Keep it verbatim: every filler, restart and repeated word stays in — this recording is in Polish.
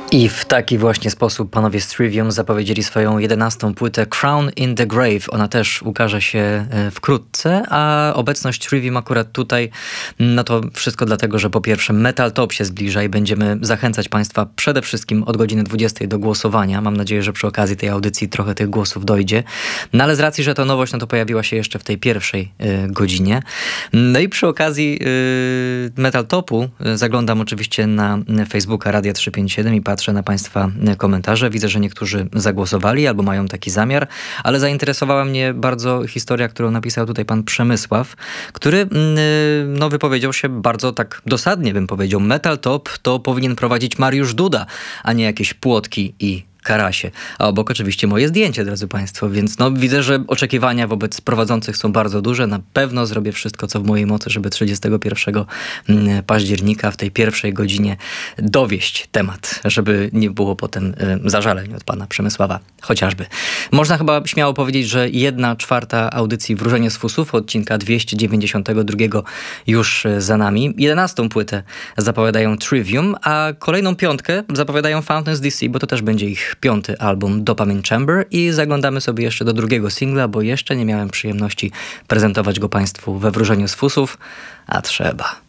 I w taki właśnie sposób panowie z Trivium zapowiedzieli swoją jedenastą płytę Crown in the Grave. Ona też ukaże się wkrótce, a obecność Trivium akurat tutaj, no to wszystko dlatego, że po pierwsze Metal Top się zbliża i będziemy zachęcać państwa przede wszystkim od godziny dwudziestej do głosowania. Mam nadzieję, że przy okazji tej audycji trochę tych głosów dojdzie. No ale z racji, że to nowość, no to pojawiła się jeszcze w tej pierwszej y, godzinie. No i przy okazji y, Metal Topu y, zaglądam oczywiście na Facebooka Radia trzysta pięćdziesiąt siedem i patrzę na państwa komentarze. Widzę, że niektórzy zagłosowali albo mają taki zamiar, ale zainteresowała mnie bardzo historia, którą napisał tutaj pan Przemysław, który no, wypowiedział się bardzo tak dosadnie, bym powiedział. Metal Top to powinien prowadzić Mariusz Duda, a nie jakieś płotki i Karasie. A obok oczywiście moje zdjęcie, drodzy państwo, więc no widzę, że oczekiwania wobec prowadzących są bardzo duże. Na pewno zrobię wszystko, co w mojej mocy, żeby trzydziestego pierwszego października w tej pierwszej godzinie dowieść temat, żeby nie było potem zażaleń od pana Przemysława chociażby. Można chyba śmiało powiedzieć, że jedna czwarta audycji Wróżenie z Fusów, odcinka dwieście dziewięćdziesiątego drugiego już za nami. Jedenastą płytę zapowiadają Trivium, a kolejną piątkę zapowiadają Fountains D C, bo to też będzie ich piąty album Dopamine Chamber i zaglądamy sobie jeszcze do drugiego singla, bo jeszcze nie miałem przyjemności prezentować go państwu we Wróżeniu z Fusów, a trzeba.